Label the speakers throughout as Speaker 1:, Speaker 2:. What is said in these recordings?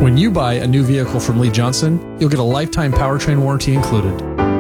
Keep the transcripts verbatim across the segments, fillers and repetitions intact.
Speaker 1: When you buy a new vehicle from Lee Johnson, you'll get a lifetime powertrain warranty included.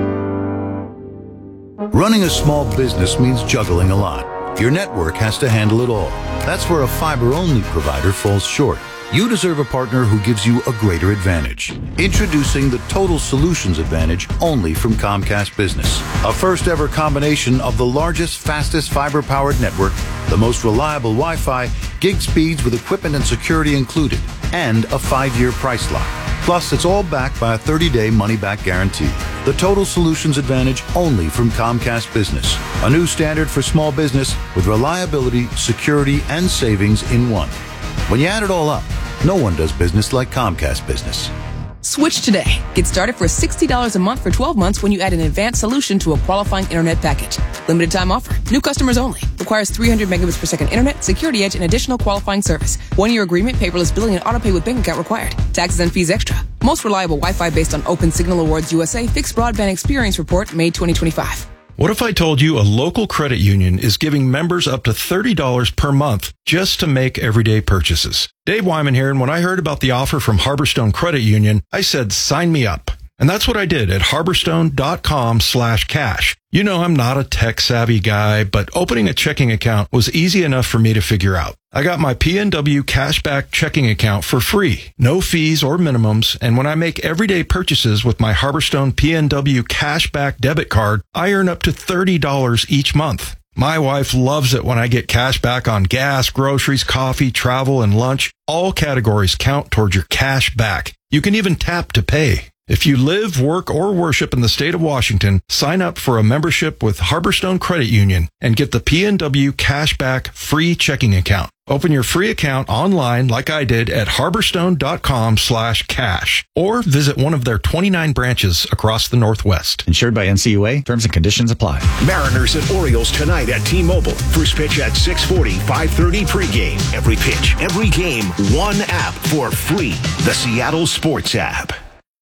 Speaker 2: Running a small business means juggling a lot. Your network has to handle it all. That's where a fiber-only provider falls short. You deserve a partner who gives you a greater advantage. Introducing the Total Solutions Advantage only from Comcast Business. A first-ever combination of the largest, fastest fiber-powered network, the most reliable Wi-Fi, gig speeds with equipment and security included, and a five-year price lock. Plus, it's all backed by a thirty-day money-back guarantee. The Total Solutions Advantage only from Comcast Business. A new standard for small business with reliability, security, and savings in one. When you add it all up, no one does business like Comcast Business.
Speaker 3: Switch today. Get started for sixty dollars a month for twelve months when you add an advanced solution to a qualifying internet package. Limited time offer. New customers only. Requires three hundred megabits per second internet, security edge, and additional qualifying service. One-year agreement, paperless billing, and autopay with bank account required. Taxes and fees extra. Most reliable Wi-Fi based on Open Signal Awards U S A Fixed Broadband Experience Report, May twenty twenty-five.
Speaker 4: What if I told you a local credit union is giving members up to thirty dollars per month just to make everyday purchases? Dave Wyman here, and when I heard about the offer from Harborstone Credit Union, I said, sign me up. And that's what I did at harborstone.com slash cash. You know, I'm not a tech-savvy guy, but opening a checking account was easy enough for me to figure out. I got my P N W Cashback checking account for free, no fees or minimums, and when I make everyday purchases with my Harborstone P N W Cashback debit card, I earn up to thirty dollars each month. My wife loves it when I get cash back on gas, groceries, coffee, travel, and lunch. All categories count towards your cash back. You can even tap to pay. If you live, work, or worship in the state of Washington, sign up for a membership with Harborstone Credit Union and get the P N W Cashback free checking account. Open your free account online like I did at harborstone.com slash cash or visit one of their twenty-nine branches across the Northwest.
Speaker 5: Insured by N C U A. Terms and conditions apply.
Speaker 6: Mariners and Orioles tonight at T-Mobile. First pitch at six forty, five thirty pregame. Every pitch, every game, one app for free. The Seattle Sports app.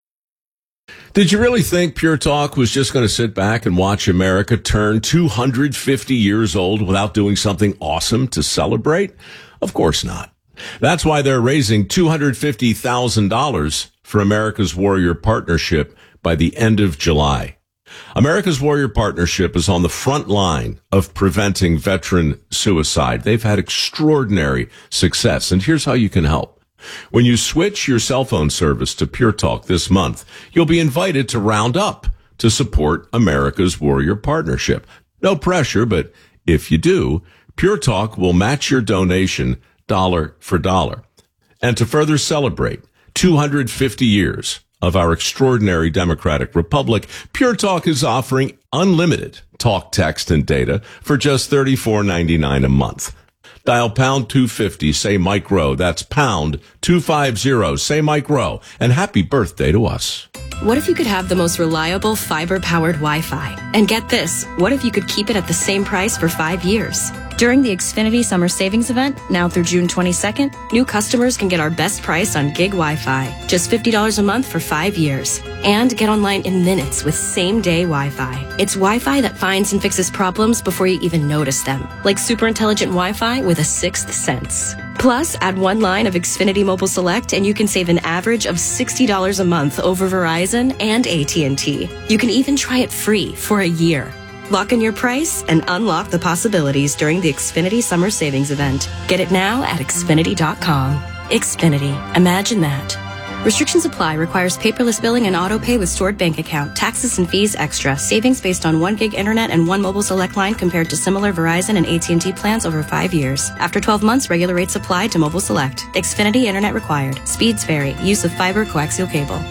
Speaker 7: Did you really think Pure Talk was just going to sit back and watch America turn two hundred fifty years old without doing something awesome to celebrate? Of course not. That's why they're raising two hundred fifty thousand dollars for America's Warrior Partnership by the end of July. America's Warrior Partnership is on the front line of preventing veteran suicide. They've had extraordinary success, and here's how you can help. When you switch your cell phone service to Pure Talk this month, you'll be invited to round up to support America's Warrior Partnership. No pressure, but if you do, Pure Talk will match your donation dollar for dollar. And to further celebrate two hundred fifty years of our extraordinary democratic republic, Pure Talk is offering unlimited talk, text, and data for just thirty-four ninety-nine a month. Dial pound two fifty, say Mike Rowe. That's pound two fifty, say Mike Rowe. And happy birthday to us.
Speaker 8: What if you could have the most reliable fiber-powered Wi-Fi? And get this, what if you could keep it at the same price for five years? During the Xfinity Summer Savings Event, now through June twenty-second, new customers can get our best price on gig Wi-Fi, just fifty dollars a month for five years. And get online in minutes with same-day Wi-Fi. It's Wi-Fi that finds and fixes problems before you even notice them, like super intelligent Wi-Fi with a sixth sense. Plus, add one line of Xfinity Mobile Select and you can save an average of sixty dollars a month over Verizon and A T and T. You can even try it free for a year. Lock in your price and unlock the possibilities during the Xfinity Summer Savings Event. Get it now at Xfinity dot com. Xfinity. Imagine that. Restrictions apply. Requires paperless billing and auto pay with stored bank account. Taxes and fees extra. Savings based on one gig internet and one mobile select line compared to similar Verizon and A T and T plans over five years. After twelve months, regular rates apply to mobile select. Xfinity internet required. Speeds vary. Use of fiber coaxial cable.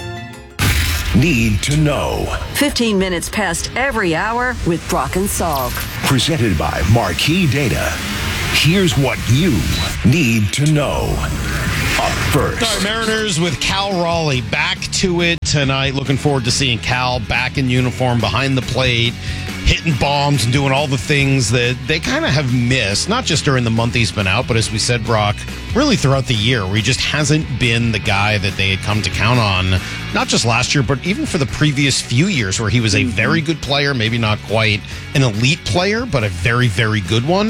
Speaker 6: Need to know.
Speaker 9: fifteen minutes past every hour with Brock and Salk.
Speaker 6: Presented by Marquee Data. Here's what you need to know. Up first.
Speaker 10: Our Mariners with Cal Raleigh back to it tonight. Looking forward to seeing Cal back in uniform behind the plate, hitting bombs and doing all the things that they kind of have missed, not just during the month he's been out, but as we said, Brock, really throughout the year, where he just hasn't been the guy that they had come to count on, not just last year, but even for the previous few years, where he was a very good player, maybe not quite an elite player, but a very, very good one.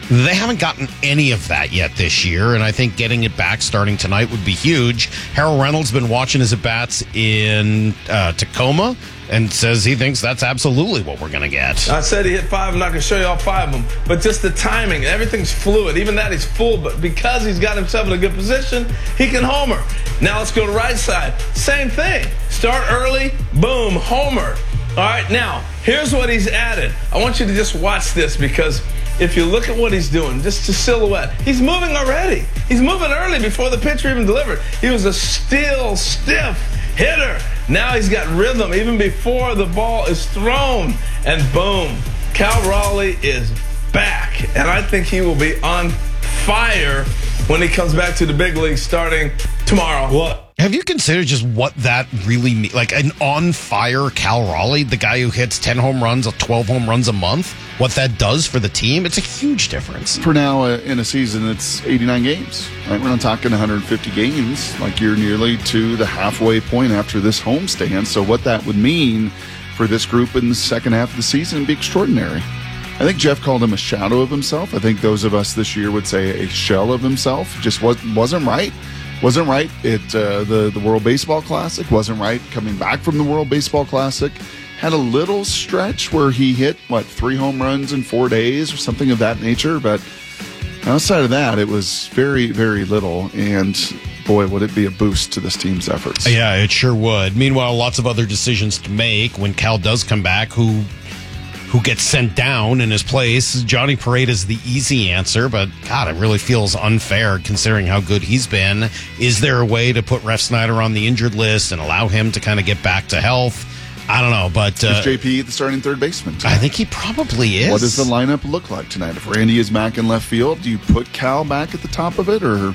Speaker 10: They haven't gotten any of that yet this year, and I think getting it back starting tonight would be huge. Harold Reynolds been watching his at-bats in uh, Tacoma and says he thinks that's absolutely what we're going to get.
Speaker 11: I said he hit five, and I can show you all five of them. But just the timing, everything's fluid. Even that, he's full, but because he's got himself in a good position, he can homer. Now let's go to right side. Same thing. Start early, boom, homer. All right, now, here's what he's added. I want you to just watch this because if you look at what he's doing, just to silhouette, he's moving already. He's moving early before the pitcher even delivered. He was a still, stiff hitter. Now he's got rhythm even before the ball is thrown. And boom, Cal Raleigh is back. And I think he will be on fire when he comes back to the big league starting tomorrow.
Speaker 10: What? Have you considered just what that really means? Like an on-fire Cal Raleigh, the guy who hits ten home runs, twelve home runs a month, what that does for the team? It's a huge difference.
Speaker 12: For now, uh, in a season, it's eighty-nine games. Right? We're not talking one hundred fifty games. Like, you're nearly to the halfway point after this homestand. So what that would mean for this group in the second half of the season would be extraordinary. I think Jeff called him a shadow of himself. I think those of us this year would say a shell of himself. Just was, wasn't right. Wasn't right at uh, the, the World Baseball Classic. Wasn't right coming back from the World Baseball Classic. Had a little stretch where he hit, what, three home runs in four days or something of that nature. But outside of that, it was very, very little. And boy, would it be a boost to this team's efforts.
Speaker 10: Yeah, it sure would. Meanwhile, lots of other decisions to make when Cal does come back. Who... who gets sent down in his place. Johnny Parade is the easy answer, but God, it really feels unfair considering how good he's been. Is there a way to put Ref Snyder on the injured list and allow him to kind of get back to health? I don't know, but... Uh,
Speaker 12: is J P the starting third baseman tonight?
Speaker 10: I think he probably is.
Speaker 12: What does the lineup look like tonight? If Randy is back in left field, do you put Cal back at the top of it, or...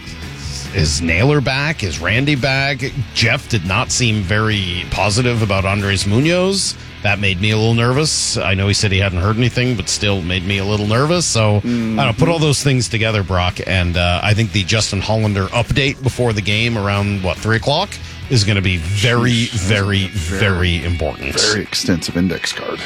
Speaker 10: Is Naylor back? Is Randy back? Jeff did not seem very positive about Andres Munoz. That made me a little nervous. I know he said he hadn't heard anything, but still made me a little nervous. So, mm-hmm. I don't know, put all those things together, Brock, and uh, I think the Justin Hollander update before the game around, what, three o'clock is going to be very, Jeez, very, very, very important.
Speaker 12: Very extensive index card.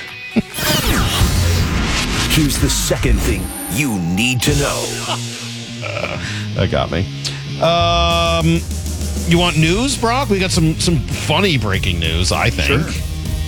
Speaker 6: Here's the second thing you need to know.
Speaker 10: uh, that got me. Um, you want news, Brock? We got some some funny breaking news, I think.
Speaker 12: Sure.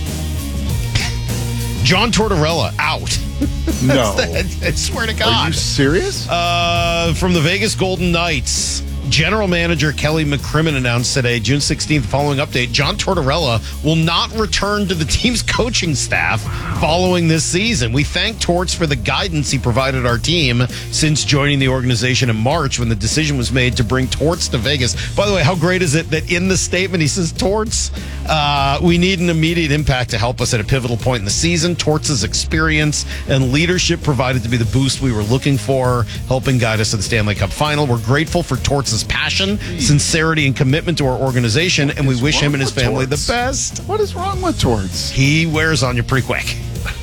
Speaker 10: John Tortorella out.
Speaker 12: No.
Speaker 10: I swear to God.
Speaker 12: Are you serious?
Speaker 10: Uh, from the Vegas Golden Knights. General Manager Kelly McCrimmon announced today, June sixteenth, following update, John Tortorella will not return to the team's coaching staff following this season. We thank Torts for the guidance he provided our team since joining the organization in March when the decision was made to bring Torts to Vegas. By the way, how great is it that in the statement he says, Torts, uh, we need an immediate impact to help us at a pivotal point in the season. Torts' experience and leadership provided to be the boost we were looking for, helping guide us to the Stanley Cup final. We're grateful for Torts' passion, sincerity, and commitment to our organization, and we wish him and his family the best.
Speaker 12: What is wrong with Torts?
Speaker 10: He wears on you pretty quick.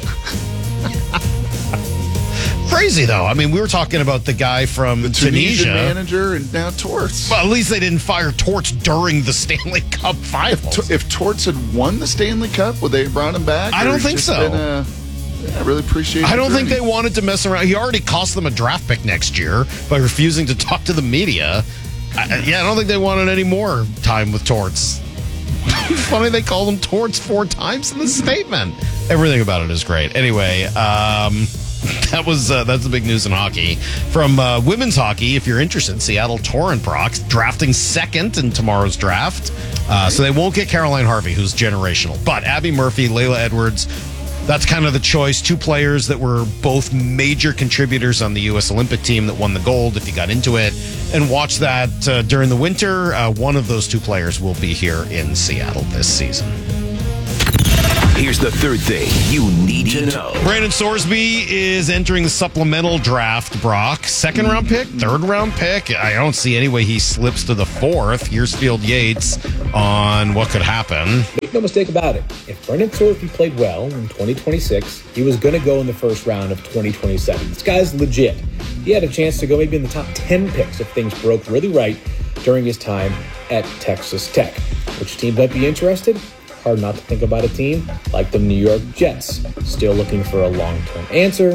Speaker 10: Crazy, though. I mean, we were talking about the guy from
Speaker 12: the
Speaker 10: Tunisia.
Speaker 12: Tunisian manager, and now Torts.
Speaker 10: Well, at least they didn't fire Torts during the Stanley Cup finals.
Speaker 12: If, if Torts had won the Stanley Cup, would they have brought him back?
Speaker 10: I don't think so.
Speaker 12: Been a, I really appreciate it.
Speaker 10: I don't think they wanted to mess around. He already cost them a draft pick next year by refusing to talk to the media. I, yeah, I don't think they wanted any more time with Torts. Funny they called him Torts four times in the statement. Everything about it is great. Anyway, um, that was uh, that's the big news in hockey. From uh, women's hockey, if you're interested, Seattle Torrent Brock drafting second in tomorrow's draft. Uh, so they won't get Caroline Harvey, who's generational. But Abby Murphy, Layla Edwards, that's kind of the choice. Two players that were both major contributors on the U S Olympic team that won the gold, if you got into it. And watch that uh, during the winter. Uh, one of those two players will be here in Seattle this season.
Speaker 6: Here's the third thing you need to know.
Speaker 10: Brandon Sorsby is entering the supplemental draft, Brock. Second round pick, third round pick. I don't see any way he slips to the fourth. Here's Field Yates on what could happen.
Speaker 13: Make no mistake about it. If Brandon Sorsby played well in twenty twenty-six, he was going to go in the first round of twenty twenty-seven. This guy's legit. He had a chance to go maybe in the top ten picks if things broke really right during his time at Texas Tech. Which team might be interested? Hard not to think about a team like the New York Jets, still looking for a long-term answer.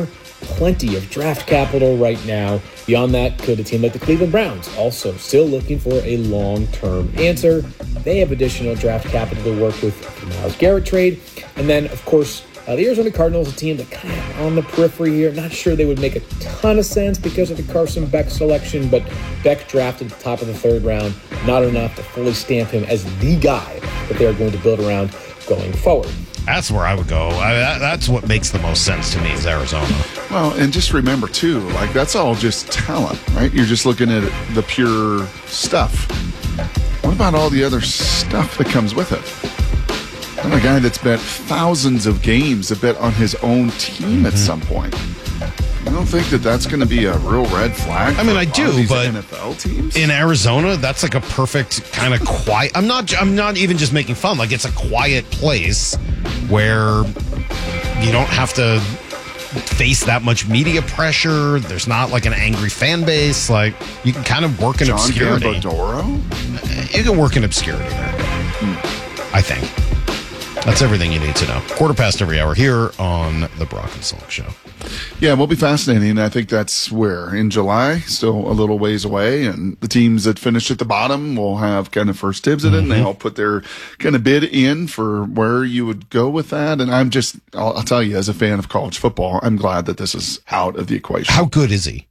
Speaker 13: plenty of draft capital right now. Beyond that, could a team like the Cleveland Browns also still looking for a long-term answer? They have additional draft capital to work with the Myles Garrett trade. And then, of course, uh, the Arizona Cardinals, a team that kind of on the periphery here. Not sure they would make a ton of sense because of the Carson Beck selection, but Beck drafted at the top of the third round, not enough to fully stamp him as the guy that they're going to build around going forward.
Speaker 10: That's where I would go. I, that, that's what makes the most sense to me is Arizona.
Speaker 12: Well, and just remember, too, like that's all just talent, right? You're just looking at the pure stuff. What about all the other stuff that comes with it? I'm a guy that's bet thousands of games to bet on his own team at some point. I don't think that that's going to be a real red flag.
Speaker 10: I mean, I do, but
Speaker 12: N F L teams
Speaker 10: in Arizona, that's like a perfect kind of quiet. I'm not. I'm not even just making fun. Like it's a quiet place where you don't have to face that much media pressure. There's not like an angry fan base. Like you can kind of work in
Speaker 12: John
Speaker 10: obscurity.
Speaker 12: Gambadoro?
Speaker 10: You can work in obscurity there. Hmm. I think. That's everything you need to know. Quarter past every hour here on the Brock and Salk Show.
Speaker 12: Yeah, it will be fascinating. I think that's where in July, still a little ways away, and the teams that finish at the bottom will have kind of first dibs at it, mm-hmm. and they all put their kind of bid in for where you would go with that. And I'm just, I'll, I'll tell you, as a fan of college football, I'm glad that this is out of the equation.
Speaker 10: How good is he?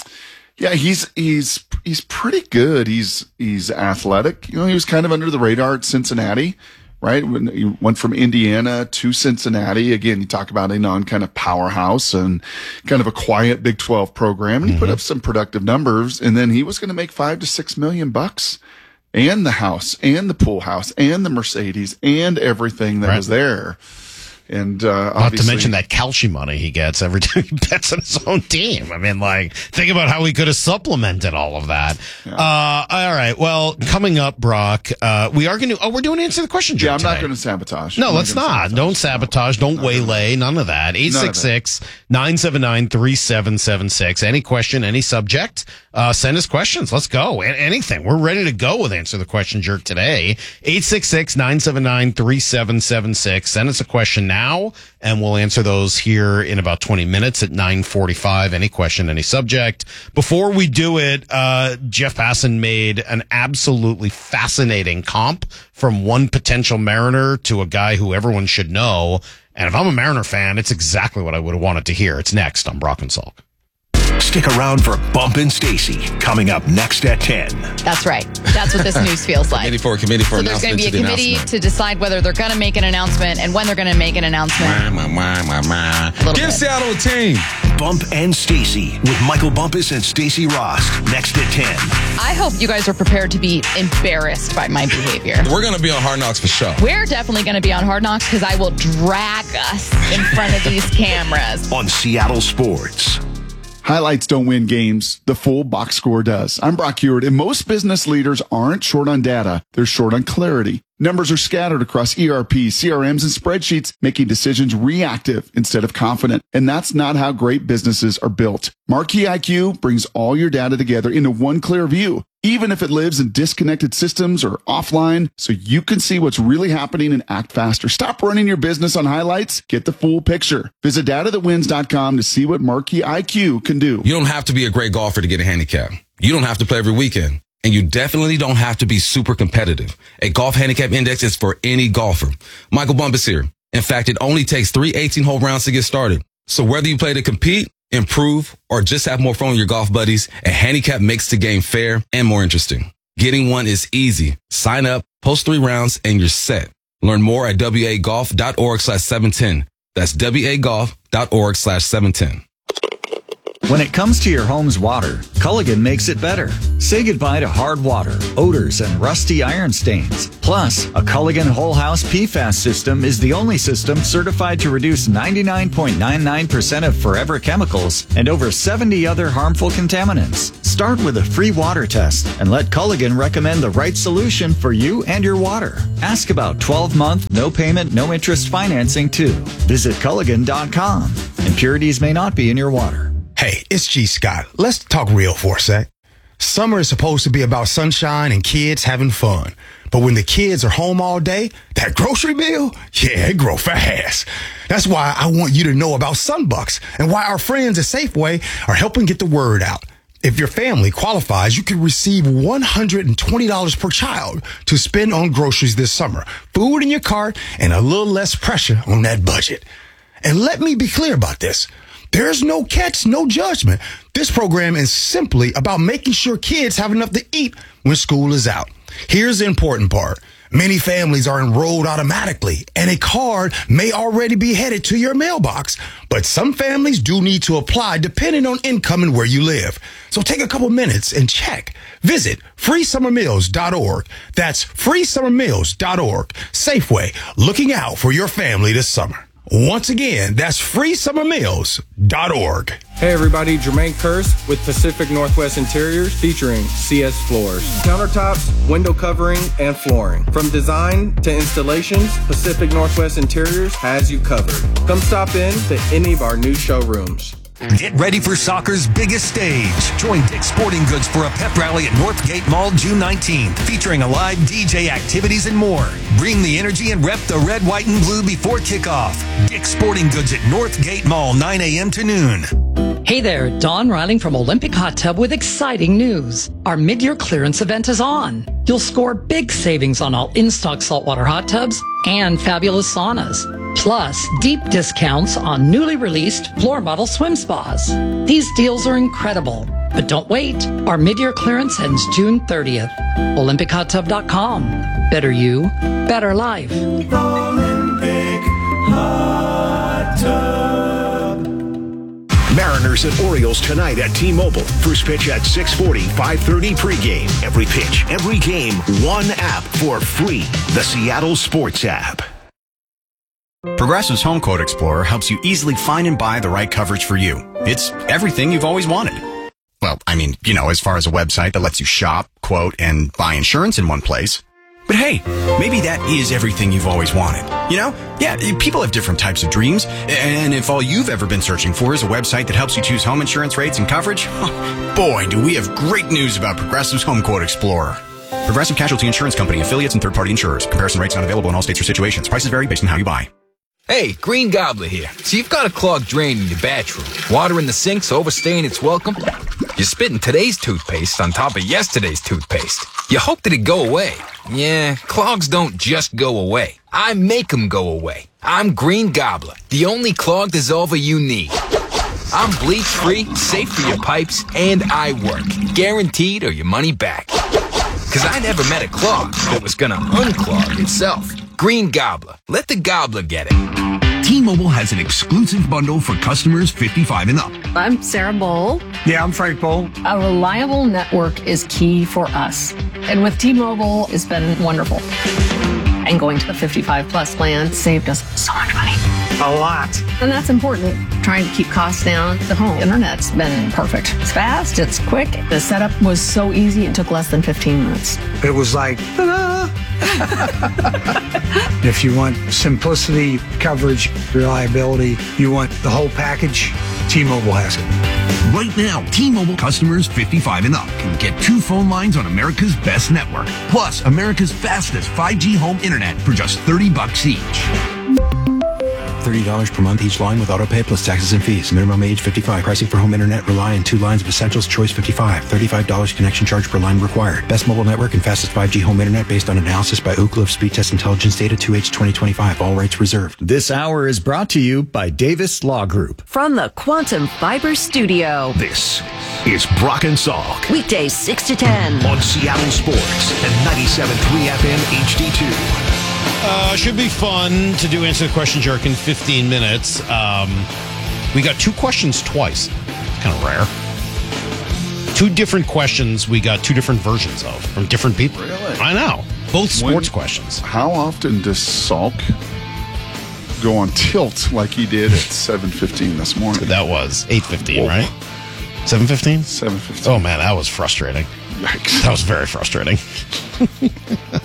Speaker 12: Yeah, he's he's he's pretty good. He's he's athletic. You know, he was kind of under the radar at Cincinnati. Right? When you went from Indiana to Cincinnati, again, you talk about a non kind of powerhouse and kind of a quiet Big twelve program. And he mm-hmm. put up some productive numbers. And then he was going to make five to six million bucks and the house and the pool house and the Mercedes and everything that right. was there. And uh,
Speaker 10: not to mention that Kalshi money he gets every time he bets on his own team. I mean, like, think about how he could have supplemented all of that. Yeah. Uh, all right. Well, coming up, Brock, uh, we are going to. Oh, we're doing answer the question.
Speaker 12: Yeah, I'm
Speaker 10: today.
Speaker 12: not going to sabotage.
Speaker 10: No,
Speaker 12: I'm
Speaker 10: let's not. not. Don't sabotage. Don't waylay. None of that. eight six six, nine seven nine, three seven seven six. Any question, any subject, uh, send us questions. Let's go. A- anything. We're ready to go with Answer the Question Jerk today. eight six six, nine seven nine, three seven seven six. Send us a question now. Now, and we'll answer those here in about twenty minutes at nine forty-five. Any question, any subject. Before we do it, uh, Jeff Passan made an absolutely fascinating comp from one potential Mariner to a guy who everyone should know. And if I'm a Mariner fan, it's exactly what I would have wanted to hear. It's next on Brock and Salk.
Speaker 6: Stick around for Bump and Stacy coming up next at ten.
Speaker 14: That's right. That's what this news feels like.
Speaker 15: Committee for a committee for
Speaker 14: so there's going to be a
Speaker 15: to
Speaker 14: committee to decide whether they're going to make an announcement and when they're going to make an announcement.
Speaker 15: Wah, wah, wah, wah. Give Seattle a team.
Speaker 6: Bump and Stacy with Michael Bumpus and Stacy Rost next at ten.
Speaker 14: I hope you guys are prepared to be embarrassed by my behavior.
Speaker 15: We're going to be on Hard Knocks for sure.
Speaker 14: We're definitely going to be on Hard Knocks because I will drag us in front of these cameras.
Speaker 6: On Seattle Sports.
Speaker 12: Highlights don't win games. The full box score does. I'm Brock Heward, and most business leaders aren't short on data. They're short on clarity. Numbers are scattered across E R Ps, C R Ms, and spreadsheets, making decisions reactive instead of confident. And that's not how great businesses are built. Marquee I Q brings all your data together into one clear view, even if it lives in disconnected systems or offline, so you can see what's really happening and act faster. Stop running your business on highlights. Get the full picture. Visit data that wins dot com to see what Marquee I Q can do.
Speaker 15: You don't have to be a great golfer to get a handicap. You don't have to play every weekend. And you definitely don't have to be super competitive. A golf handicap index is for any golfer. Michael Bumpus here. In fact, it only takes three eighteen-hole rounds to get started. So whether you play to compete, improve, or just have more fun with your golf buddies, a handicap makes the game fair and more interesting. Getting one is easy. Sign up, post three rounds, and you're set. Learn more at W A golf dot org slash seven ten. That's W A golf dot org slash seven ten.
Speaker 5: When it comes to your home's water, Culligan makes it better. Say goodbye to hard water, odors, and rusty iron stains. Plus, a Culligan Whole House P FAS system is the only system certified to reduce ninety-nine point nine nine percent of forever chemicals and over seventy other harmful contaminants. Start with a free water test and let Culligan recommend the right solution for you and your water. Ask about twelve-month, no-payment, no-interest financing, too. Visit Culligan dot com. Impurities may not be in your water.
Speaker 16: Hey, it's G. Scott. Let's talk real for a sec. Summer is supposed to be about sunshine and kids having fun. But when the kids are home all day, that grocery bill, yeah, it grow fast. That's why I want you to know about Sunbucks and why our friends at Safeway are helping get the word out. If your family qualifies, you can receive one hundred twenty dollars per child to spend on groceries this summer. Food in your cart and a little less pressure on that budget. And let me be clear about this. There's no catch, no judgment. This program is simply about making sure kids have enough to eat when school is out. Here's the important part. Many families are enrolled automatically, and a card may already be headed to your mailbox. But some families do need to apply depending on income and where you live. So take a couple minutes and check. Visit free summer meals dot org. That's free summer meals dot org. Safeway, looking out for your family this summer. Once again, that's free summer meals dot org.
Speaker 17: Hey everybody, Jermaine Kearse with Pacific Northwest Interiors featuring C S Floors. Countertops, window covering, and flooring. From design to installations, Pacific Northwest Interiors has you covered. Come stop in to any of our new showrooms.
Speaker 18: Get ready for soccer's biggest stage. Join Dick's Sporting Goods for a pep rally at Northgate Mall June nineteenth, featuring a live D J, activities, and more. Bring the energy and rep the red, white, and blue before kickoff. Dick's Sporting Goods at Northgate Mall, nine a.m. to noon.
Speaker 19: Hey there, Dawn Riling from Olympic Hot Tub with exciting news. Our mid-year clearance event is on. You'll score big savings on all in-stock saltwater hot tubs and fabulous saunas. Plus, deep discounts on newly released floor model swim spas. These deals are incredible. But don't wait. Our mid-year clearance ends June thirtieth. Olympic Hot Tub dot com. Better you, better life.
Speaker 6: Olympic Hot Tub. Mariners at Orioles tonight at T-Mobile. First pitch at six forty, five thirty pregame. Every pitch, every game, one app for free. The Seattle Sports app.
Speaker 20: Progressive's Home Quote Explorer helps you easily find and buy the right coverage for you. It's everything you've always wanted. Well, I mean, you know, as far as a website that lets you shop, quote, and buy insurance in one place. But hey, maybe that is everything you've always wanted. You know? Yeah, people have different types of dreams. And if all you've ever been searching for is a website that helps you choose home insurance rates and coverage, boy, do we have great news about Progressive's Home Quote Explorer. Progressive Casualty Insurance Company, affiliates, and third-party insurers. Comparison rates not available in all states or situations. Prices vary based on how you buy.
Speaker 21: Hey, Green Gobbler here. So you've got a clogged drain in your bathroom. Water in the sink's overstaying its welcome. You're spitting today's toothpaste on top of yesterday's toothpaste. You hope that it go away. Yeah, clogs don't just go away. I make them go away. I'm Green Gobbler, the only clog dissolver you need. I'm bleach-free, safe for your pipes, and I work. Guaranteed or your money back. Because I never met a clog that was gonna unclog itself. Green Gobbler. Let the gobbler get it.
Speaker 22: T-Mobile has an exclusive bundle for customers fifty-five and up.
Speaker 23: I'm Sarah Bowl.
Speaker 22: Yeah, I'm Frank Bowl.
Speaker 23: A reliable network is key for us. And with T-Mobile, it's been wonderful. And going to the fifty-five plus plan saved us so much money.
Speaker 22: A lot.
Speaker 23: And that's important. Trying to keep costs down. The home internet's been perfect. It's fast, it's quick. The setup was so easy, it took less than fifteen minutes.
Speaker 22: It was like, ta-da! If you want simplicity, coverage, reliability, you want the whole package, T-Mobile has it. Right now, T-Mobile customers fifty-five and up can get two phone lines on America's best network, plus America's fastest five G home internet for just thirty bucks each.
Speaker 24: thirty dollars per month each line with autopay plus taxes and fees. Minimum age fifty-five. Pricing for home internet rely on two lines of Essentials Choice fifty-five. thirty-five dollars connection charge per line required. Best mobile network and fastest five G home internet based on analysis by Ookla of Speed Test Intelligence Data two H twenty twenty-five. All rights reserved.
Speaker 5: This hour is brought to you by Davis Law Group.
Speaker 9: From the Quantum Fiber Studio.
Speaker 6: This is Brock and Salk.
Speaker 9: Weekdays six to ten.
Speaker 6: On Seattle Sports and ninety-seven point three F M H D two.
Speaker 10: Uh, should be fun to do Answer the Question Jerk in fifteen minutes. Um, we got two questions twice. It's kind of rare. Two different questions we got two different versions of from different people.
Speaker 12: Really?
Speaker 10: I know. Both sports
Speaker 12: When,
Speaker 10: questions.
Speaker 12: How often does Salk go on tilt like he did at seven fifteen this morning?
Speaker 10: That was eight fifteen, right? seven fifteen?
Speaker 12: seven fifteen.
Speaker 10: Oh, man, that was frustrating.
Speaker 12: Yikes.
Speaker 10: That was very frustrating.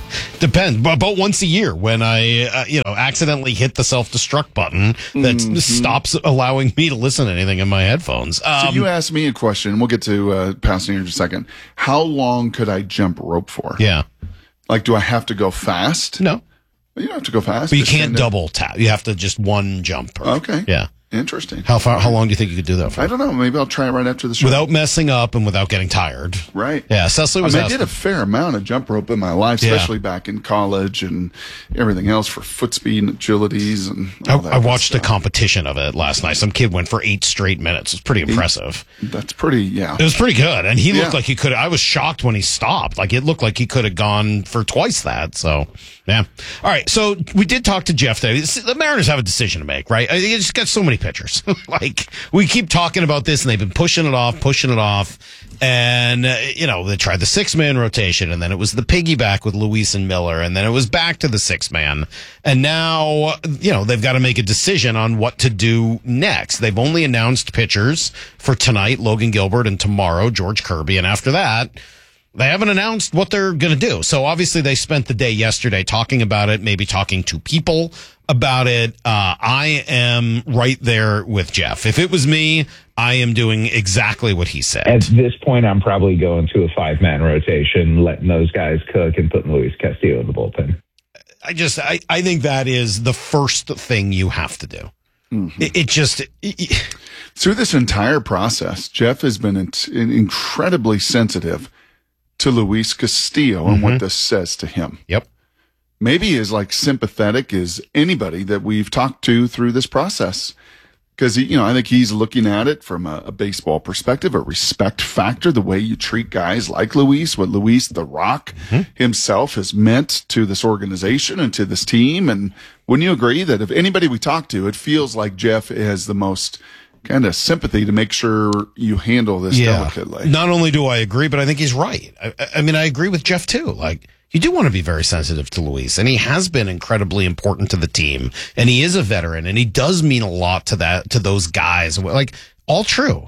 Speaker 10: Depends, but about once a year when I, uh, you know, accidentally hit the self-destruct button that
Speaker 12: Mhm.
Speaker 10: stops allowing me to listen to anything in my headphones. Um,
Speaker 12: so you asked me a question. We'll get to uh, passing in just a second. How long could I jump rope for?
Speaker 10: Yeah.
Speaker 12: Like, do I have to go fast?
Speaker 10: No.
Speaker 12: You don't have to go fast.
Speaker 10: But you
Speaker 12: Just
Speaker 10: can't
Speaker 12: stand
Speaker 10: double tap. You have to just one jump. Per.
Speaker 12: Okay.
Speaker 10: Yeah.
Speaker 12: Interesting.
Speaker 10: How far? How long do you think you could do that for?
Speaker 12: I don't know. Maybe I'll try it right after the show.
Speaker 10: Without messing up and without getting tired.
Speaker 12: Right.
Speaker 10: Yeah. Cecily was
Speaker 12: I mean, I
Speaker 10: asking.
Speaker 12: did a fair amount of jump rope in my life,
Speaker 10: Yeah.
Speaker 12: especially back in college and everything else for foot speed and agilities and
Speaker 10: I,
Speaker 12: all that
Speaker 10: I
Speaker 12: good
Speaker 10: watched a
Speaker 12: stuff.
Speaker 10: competition of it last night. Some kid went for eight straight minutes. It's pretty impressive.
Speaker 12: That's pretty, yeah.
Speaker 10: It was pretty good. And he looked
Speaker 12: Yeah.
Speaker 10: like he could I was shocked when he stopped. Like it looked like he could have gone for twice that. So, yeah. All right. So we did talk to Jeff there. The Mariners have a decision to make, right? They just got so many pitchers. Like we keep talking about this and they've been pushing it off, pushing it off. And, uh, you know, they tried the six man rotation and then it was the piggyback with Luis and Miller. And then it was back to the six man. And now, you know, they've got to make a decision on what to do next. They've only announced pitchers for tonight, Logan Gilbert, and tomorrow, George Kirby. And after that, they haven't announced what they're going to do. So obviously they spent the day yesterday talking about it, maybe talking to people about it. Uh, I am right there with Jeff. If it was me, I am doing exactly what he said.
Speaker 1: At this point, I'm probably going to a five-man rotation, letting those guys cook and putting Luis Castillo in the bullpen.
Speaker 10: I just, I, I think that is the first thing you have to do.
Speaker 12: Mm-hmm.
Speaker 10: It, it just, it, it,
Speaker 12: Through this entire process, Jeff has been in- incredibly sensitive to Luis Castillo and what this says to him.
Speaker 10: Yep.
Speaker 12: Maybe as like sympathetic as anybody that we've talked to through this process. Because, you know, I think he's looking at it from a, a baseball perspective, a respect factor, the way you treat guys like Luis, what Luis the Rock himself has meant to this organization and to this team. And wouldn't you agree that if anybody we talk to, it feels like Jeff has the most kind of sympathy to make sure you handle this delicately.
Speaker 10: Not only do I agree, but I think he's right. I, I mean, I agree with Jeff too. Like, you do want to be very sensitive to Luis, and he has been incredibly important to the team, and he is a veteran, and he does mean a lot to that, to those guys. Like, all true.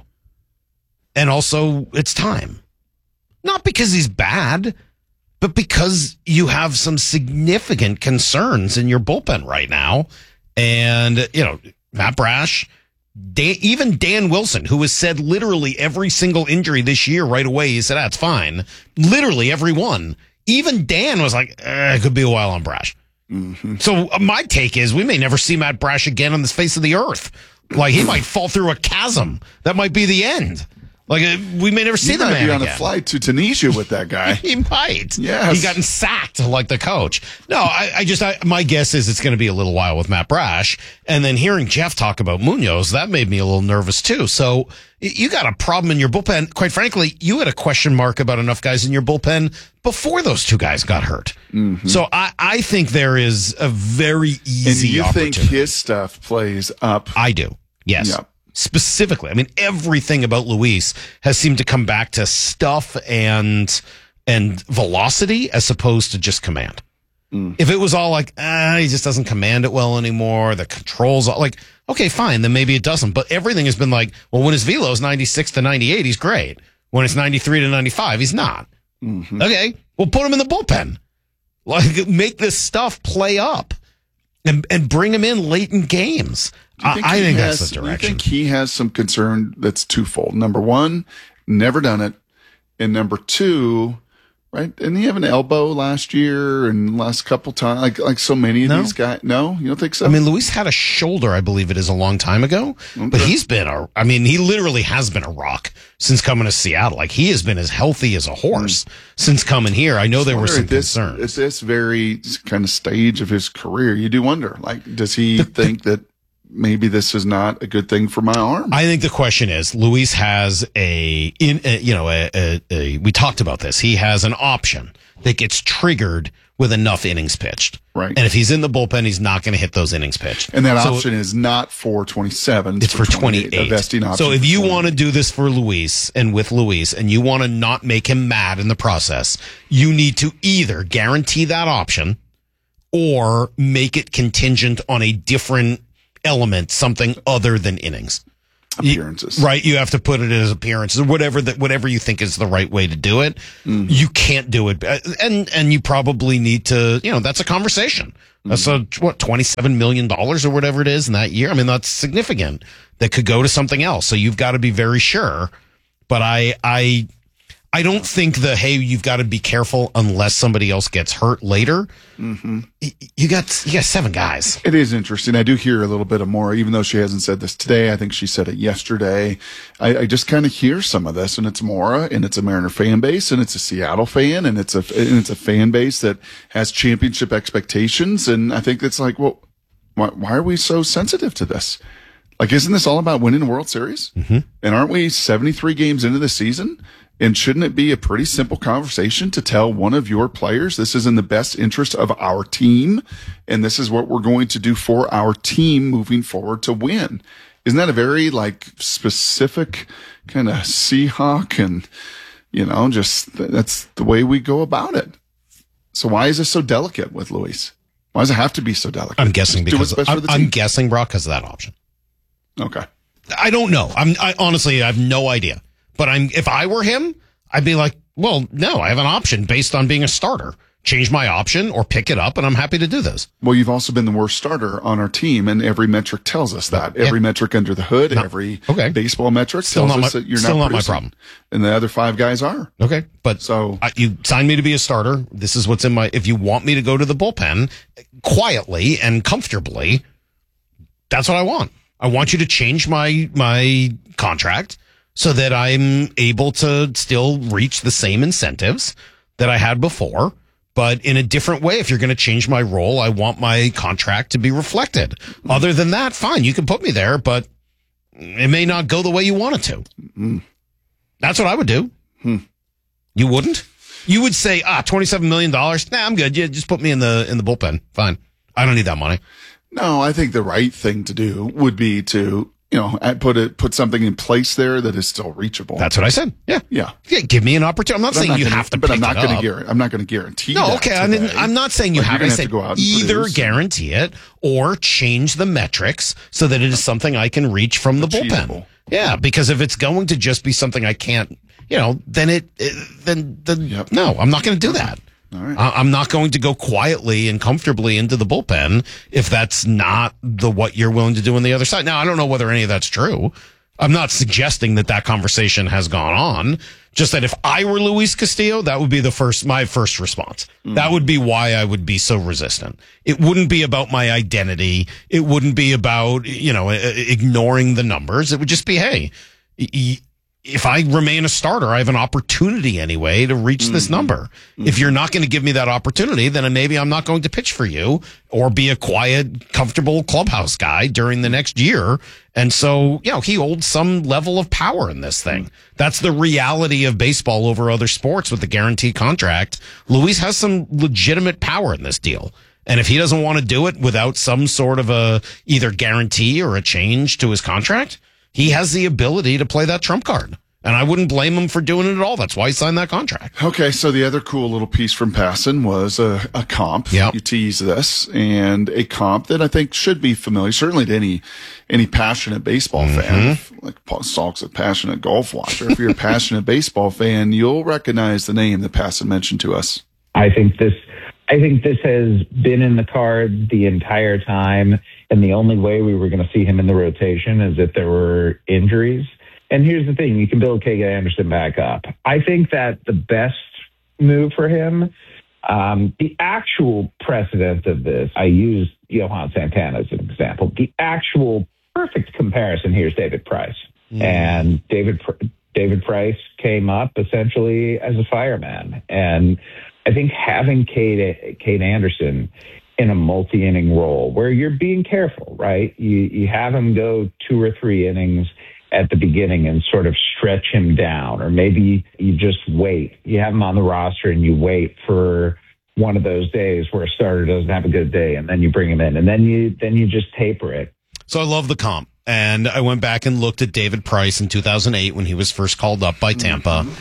Speaker 10: And also, it's time. Not because he's bad, but because you have some significant concerns in your bullpen right now. And, you know, Matt Brash, Dan, even Dan Wilson, who has said literally every single injury this year right away, he said, that's fine. Literally every one. Even Dan was like, eh, it could be a while on Brash.
Speaker 12: Mm-hmm.
Speaker 10: So uh, my take is we may never see Matt Brash again on the face of the earth. Like, he might fall through a chasm. That might be the end. Like, uh, we may never see
Speaker 12: You
Speaker 10: the
Speaker 12: might
Speaker 10: man
Speaker 12: be on
Speaker 10: again.
Speaker 12: a flight to Tunisia with that guy.
Speaker 10: He might.
Speaker 12: Yes.
Speaker 10: He gotten sacked like the coach. No, I, I just, I, my guess is it's going to be a little while with Matt Brash. And then hearing Jeff talk about Munoz, that made me a little nervous too. So y- you got a problem in your bullpen. Quite frankly, you had a question mark about enough guys in your bullpen before those two guys got hurt.
Speaker 12: Mm-hmm.
Speaker 10: So I, I think there is a very
Speaker 12: And
Speaker 10: easy
Speaker 12: you
Speaker 10: opportunity.
Speaker 12: think his stuff plays up?
Speaker 10: I do. Yes.
Speaker 12: Yep.
Speaker 10: Specifically. I mean, everything about Luis has seemed to come back to stuff and and velocity as opposed to just command.
Speaker 12: Mm.
Speaker 10: If it was all like, ah, he just doesn't command it well anymore, the controls, all, like, okay, fine, then maybe it doesn't. But everything has been like, well, when his velo is ninety-six to ninety-eight, he's great. When it's ninety-three to ninety-five, he's not.
Speaker 12: Mm-hmm.
Speaker 10: Okay, well, put him in the bullpen. Like, make this stuff play up and and bring him in late in games.
Speaker 12: Do you
Speaker 10: I,
Speaker 12: think
Speaker 10: I
Speaker 12: he
Speaker 10: think
Speaker 12: has-
Speaker 10: that's the
Speaker 12: do you
Speaker 10: direction.
Speaker 12: think he has some concern that's twofold? Number one, never done it. And number two, right? Didn't he have an elbow last year and last couple times? Like like so many of
Speaker 10: No.
Speaker 12: these guys. No, you don't think so?
Speaker 10: I mean, Luis had a shoulder, I believe it is, a long time ago. But
Speaker 12: Okay.
Speaker 10: he's been a, I mean, he literally has been a rock since coming to Seattle. Like, he has been as healthy as a horse since coming here. I know there were
Speaker 12: Wonder
Speaker 10: some
Speaker 12: at this,
Speaker 10: concerns.
Speaker 12: At this very kind of stage of his career, you do wonder, like, does he think that maybe this is not a good thing for my arm?
Speaker 10: I think the question is, Luis has a, in, a, you know, a, a, a, we talked about this. He has an option that gets triggered with enough innings pitched.
Speaker 12: Right.
Speaker 10: And if he's in the bullpen, he's not going to hit those innings pitched.
Speaker 12: And that
Speaker 10: So-
Speaker 12: option is not for twenty-seven.
Speaker 10: It's for twenty-eight.
Speaker 12: A vesting option.
Speaker 10: So if
Speaker 12: for
Speaker 10: you
Speaker 12: twenty-eight.
Speaker 10: want to do this for Luis and with Luis and you want to not make him mad in the process, you need to either guarantee that option or make it contingent on a different element, something other than innings.
Speaker 12: appearances.
Speaker 10: You, right. You have to put it as appearances or whatever that, whatever you think is the right way to do it. Mm. You can't do it. And, and you probably need to, you know, that's a conversation. Mm. That's a, what, twenty-seven million dollars or whatever it is in that year. I mean, that's significant. That could go to something else. So you've got to be very sure. But I, I, I don't think the, hey, you've got to be careful unless somebody else gets hurt later. Mm-hmm. You got you got seven guys.
Speaker 12: It is interesting. I do hear a little bit of more, even though she hasn't said this today. I think she said it yesterday. I, I just kind of hear some of this, and it's Mora, and it's a Mariner fan base, and it's a Seattle fan, and it's a and it's a fan base that has championship expectations. And I think it's like, well, why, why are we so sensitive to this? Like, isn't this all about winning the World Series? Mm-hmm. And aren't we seventy-three games into the season? And shouldn't it be a pretty simple conversation to tell one of your players, this is in the best interest of our team, and this is what we're going to do for our team moving forward to win? Isn't that a very, like, specific kind of Seahawk and, you know, just that's the way we go about it? So why is this so delicate with Luis? Why does it have to be so delicate?
Speaker 10: I'm guessing
Speaker 12: Just
Speaker 10: because I'm, I'm guessing, Brock, because of that option.
Speaker 12: Okay.
Speaker 10: I don't know. I'm I, honestly, I have no idea. But I'm if I were him, I'd be like, well, no, I have an option based on being a starter. Change my option or pick it up, and I'm happy to do this.
Speaker 12: Well, you've also been the worst starter on our team, and every metric tells us that. Every yeah. metric under the hood, not, every okay. baseball metric
Speaker 10: still
Speaker 12: tells
Speaker 10: not
Speaker 12: us
Speaker 10: my,
Speaker 12: that you're
Speaker 10: still
Speaker 12: not,
Speaker 10: not my problem.
Speaker 12: And the other five guys are.
Speaker 10: Okay, but
Speaker 12: so
Speaker 10: I, you signed me to be a starter. This is what's in my. If you want me to go to the bullpen quietly and comfortably, that's what I want. I want you to change my my contract so that I'm able to still reach the same incentives that I had before, but in a different way. If you're going to change my role, I want my contract to be reflected. Mm-hmm. Other than that, fine, you can put me there, but it may not go the way you want it to. Mm-hmm. That's what I would do.
Speaker 12: Hmm.
Speaker 10: You wouldn't? You would say, ah, twenty-seven million dollars? Nah, I'm good. Yeah, just put me in the in the bullpen. Fine. I don't need that money.
Speaker 12: No, I think the right thing to do would be to, you know, put it, put something in place there that is still reachable.
Speaker 10: That's what I said. Yeah.
Speaker 12: Yeah.
Speaker 10: Yeah. Give me an opportunity. I'm not
Speaker 12: but
Speaker 10: saying
Speaker 12: I'm not
Speaker 10: you
Speaker 12: gonna,
Speaker 10: have to
Speaker 12: but
Speaker 10: pick
Speaker 12: I'm not
Speaker 10: going
Speaker 12: to guarantee, I'm not going to guarantee
Speaker 10: No,
Speaker 12: that
Speaker 10: okay. I
Speaker 12: today.
Speaker 10: mean, I'm not saying you
Speaker 12: like
Speaker 10: have,
Speaker 12: to
Speaker 10: have
Speaker 12: to go out and
Speaker 10: either
Speaker 12: produce.
Speaker 10: guarantee it or change the metrics so that it is something I can reach from the
Speaker 12: Achievable.
Speaker 10: bullpen. Yeah. Because if it's going to just be something I can't, you know, then it, it then, then
Speaker 12: yep.
Speaker 10: no, I'm not going to do that.
Speaker 12: All right.
Speaker 10: I'm not going to go quietly and comfortably into the bullpen if that's not the what you're willing to do on the other side. Now, I don't know whether any of that's true. I'm not suggesting that that conversation has gone on. Just that if I were Luis Castillo, that would be the first, my first response. Mm. That would be why I would be so resistant. It wouldn't be about my identity. It wouldn't be about, you know, ignoring the numbers. It would just be, hey, if I remain a starter, I have an opportunity anyway to reach mm-hmm. this number. Mm-hmm. If you're not going to give me that opportunity, then maybe I'm not going to pitch for you or be a quiet, comfortable clubhouse guy during the next year. And so, you know, he holds some level of power in this thing. That's the reality of baseball over other sports with the guaranteed contract. Luis has some legitimate power in this deal. And if he doesn't want to do it without some sort of a either guarantee or a change to his contract, he has the ability to play that trump card. And I wouldn't blame him for doing it at all. That's why he signed that contract.
Speaker 12: Okay, so the other cool little piece from Passan was a, a comp.
Speaker 10: Yep.
Speaker 12: You tease this, and a comp that I think should be familiar, certainly to any any passionate baseball mm-hmm. fan. If, like Paul Salk's a passionate golf watcher. If you're a passionate baseball fan, you'll recognize the name that Passan mentioned to us.
Speaker 1: I think this I think this has been in the card the entire time, and the only way we were going to see him in the rotation is if there were injuries. And here's the thing, you can build K J Anderson back up. I think that the best move for him, um, the actual precedent of this, I used Johan Santana as an example. The actual perfect comparison here is David Price. Mm. And David David Price came up essentially as a fireman. And I think having Cade, Cade Anderson in a multi-inning role where you're being careful, right? You, you have him go two or three innings at the beginning and sort of stretch him down, or maybe you just wait. You have him on the roster and you wait for one of those days where a starter doesn't have a good day, and then you bring him in, and then you then you just taper it.
Speaker 10: So I love the comp, and I went back and looked at David Price in two thousand eight when he was first called up by Tampa, mm-hmm.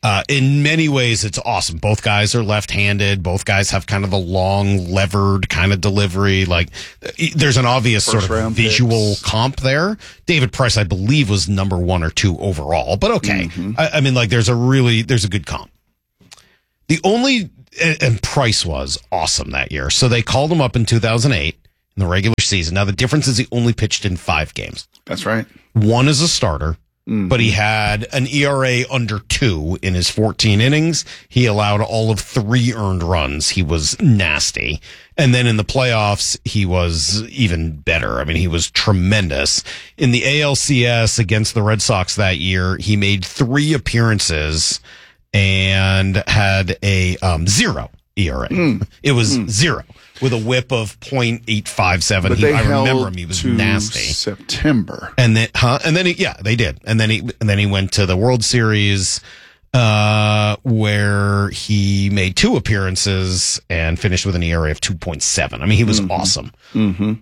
Speaker 10: Uh, in many ways, it's awesome. Both guys are left-handed. Both guys have kind of a long, levered kind of delivery. Like, there's an obvious
Speaker 12: First
Speaker 10: sort of
Speaker 12: round
Speaker 10: visual
Speaker 12: picks.
Speaker 10: comp there. David Price, I believe, was number one or two overall, but okay.
Speaker 12: Mm-hmm.
Speaker 10: I, I mean, like, there's a really, there's a good comp. The only, and, and Price was awesome that year. So they called him up in two thousand eight in the regular season. Now, the difference is he only pitched in five games.
Speaker 12: That's right.
Speaker 10: One as a starter.
Speaker 12: Mm-hmm.
Speaker 10: But he had an E R A under two in his fourteen innings. He allowed all of three earned runs. He was nasty. And then in the playoffs, he was even better. I mean, he was tremendous. In the A L C S against the Red Sox that year, he made three appearances and had a um, zero E R A.
Speaker 12: Mm.
Speaker 10: It was
Speaker 12: Mm.
Speaker 10: zero with a whip of point eight five seven.
Speaker 12: But
Speaker 10: He,
Speaker 12: they
Speaker 10: I remember
Speaker 12: held
Speaker 10: him. He was
Speaker 12: to
Speaker 10: nasty.
Speaker 12: September.
Speaker 10: And then, huh? And then he, yeah, they did. And then he, and then he went to the World Series, uh, where he made two appearances and finished with an E R A of two point seven. I mean, he was
Speaker 12: Mm-hmm.
Speaker 10: awesome.
Speaker 12: Mm-hmm.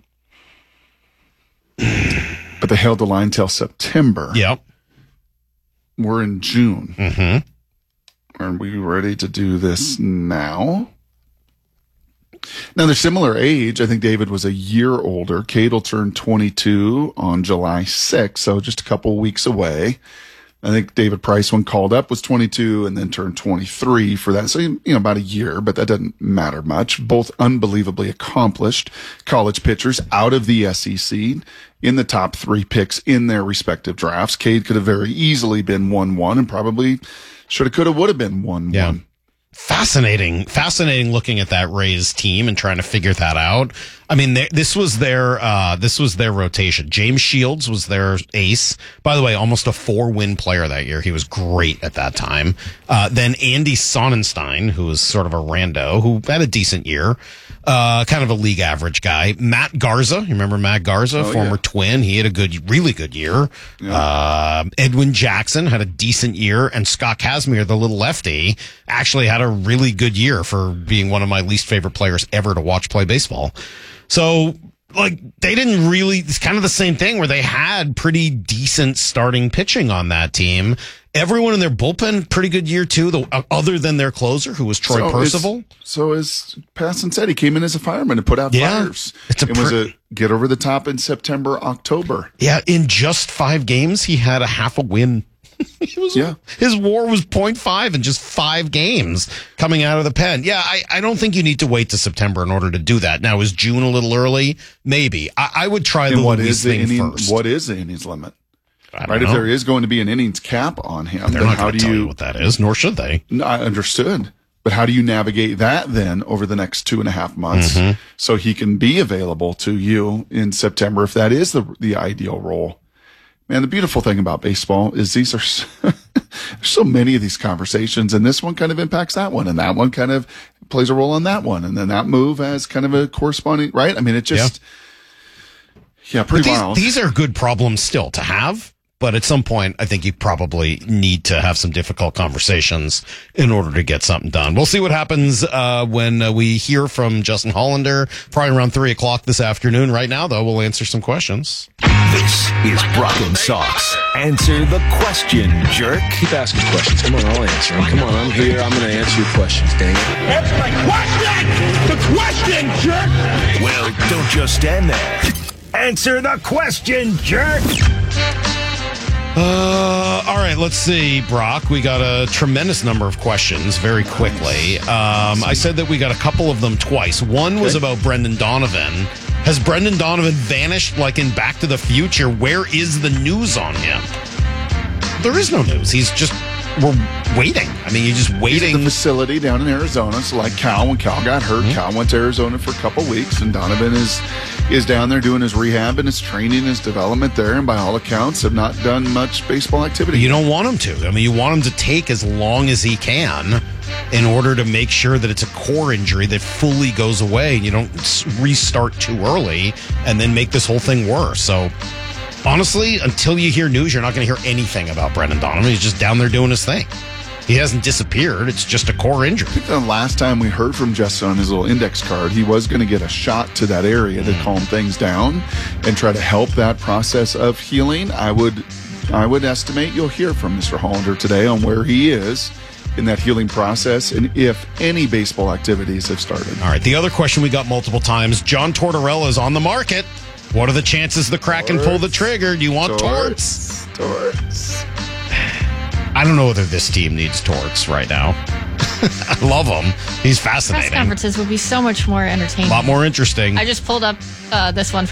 Speaker 12: But they held the line till September.
Speaker 10: Yep.
Speaker 12: We're in June.
Speaker 10: Mm-hmm.
Speaker 12: Are we ready to do this now? Now, they're similar age. I think David was a year older. Cade will turn twenty-two on July sixth, so just a couple weeks away. I think David Price, when called up, was twenty-two and then turned twenty-three for that. So, you know, about a year, but that doesn't matter much. Both unbelievably accomplished college pitchers out of the S E C in the top three picks in their respective drafts. Cade could have very easily been one one and probably should have, could have, would have been one one.
Speaker 10: Yeah. Fascinating, fascinating looking at that Rays team and trying to figure that out. I mean, they, this was their, uh, this was their rotation. James Shields was their ace. By the way, almost a four win player that year. He was great at that time. Uh, then Andy Sonnenstein, who was sort of a rando, who had a decent year. Uh, kind of a league average guy. Matt Garza, you remember Matt Garza,
Speaker 12: Oh,
Speaker 10: former
Speaker 12: yeah.
Speaker 10: Twin? He had a good, really good year.
Speaker 12: Yeah.
Speaker 10: Uh, Edwin Jackson had a decent year, and Scott Kazmir, the little lefty, actually had a really good year for being one of my least favorite players ever to watch play baseball. So, like, they didn't really, it's kind of the same thing where they had pretty decent starting pitching on that team. Everyone in their bullpen, pretty good year too, the, uh, other than their closer, who was Troy
Speaker 12: So
Speaker 10: Percival.
Speaker 12: it's- So as Passon said, he came in as a fireman and put out
Speaker 10: Yeah.
Speaker 12: fires.
Speaker 10: It's a
Speaker 12: it was
Speaker 10: per-
Speaker 12: a get over the top in September, October.
Speaker 10: Yeah, in just five games, he had a half a win. He was,
Speaker 12: Yeah.
Speaker 10: His WAR was point five in just five games coming out of the pen. Yeah, I, I don't think you need to wait to September in order to do that. Now, is June a little early? Maybe. I, I would try the
Speaker 12: And what
Speaker 10: Luis
Speaker 12: is the
Speaker 10: thing
Speaker 12: inning,
Speaker 10: first.
Speaker 12: what is the innings limit?
Speaker 10: I don't
Speaker 12: Right,
Speaker 10: know.
Speaker 12: if there is going to be an innings cap on him,
Speaker 10: They're
Speaker 12: then
Speaker 10: not
Speaker 12: how
Speaker 10: going
Speaker 12: do
Speaker 10: to tell
Speaker 12: you,
Speaker 10: you what that is, nor should they.
Speaker 12: No, I understood. But how do you navigate that then over the next two and a half months
Speaker 10: Mhm.
Speaker 12: so he can be available to you in September if that is the the ideal role? Man, the beautiful thing about baseball is these are so, there's so many of these conversations, and this one kind of impacts that one, and that one kind of plays a role on that one, and then that move has kind of a corresponding, right? I mean, it just, yeah, pretty
Speaker 10: But these,
Speaker 12: wild.
Speaker 10: these are good problems still to have. But at some point, I think you probably need to have some difficult conversations in order to get something done. We'll see what happens uh, when uh, we hear from Justin Hollander, probably around three o'clock this afternoon. Right now, though, we'll answer some questions.
Speaker 6: This is Brock and Sox. Answer the question, jerk.
Speaker 2: Keep asking questions. Come on, I'll answer them. Come on, I'm here. I'm going to answer your questions, dang it.
Speaker 6: Answer my question! The question, jerk! Well, don't just stand there. Answer the question, jerk!
Speaker 10: Uh, all right, let's see, Brock. We got a tremendous number of questions very quickly. Um, I said that we got a couple of them twice. One was about Brendan Donovan. Has Brendan Donovan vanished like in Back to the Future? Where is the news on him? There is no news. He's just, we're waiting. I mean, you're just waiting.
Speaker 12: He's at the facility down in Arizona. So like Cal, when Cal got hurt,
Speaker 10: Mm-hmm.
Speaker 12: Cal went to Arizona for a couple weeks, and Donovan is is down there doing his rehab and his training, his development there, and by all accounts have not done much baseball activity.
Speaker 10: You don't want him to. I mean, you want him to take as long as he can in order to make sure that it's a core injury that fully goes away and you don't s- restart too early and then make this whole thing worse. So, honestly, until you hear news, you're not going to hear anything about Brendan Donovan. He's just down there doing his thing. He hasn't disappeared. It's just a core injury.
Speaker 12: I think the last time we heard from Justin on his little index card, he was going to get a shot to that area to calm things down and try to help that process of healing. I would, I would estimate you'll hear from Mister Hollander today on where he is in that healing process, and if any baseball activities have started.
Speaker 10: All right. The other question we got multiple times: John Tortorella is on the market. What are the chances the Kraken pull the trigger? Do you want Torts?
Speaker 12: Torts.
Speaker 10: I don't know whether this team needs Torts right now. I love him. He's
Speaker 3: Press
Speaker 10: fascinating.
Speaker 3: conferences would be so much more entertaining.
Speaker 10: A lot more interesting.
Speaker 3: I just pulled up uh, this one.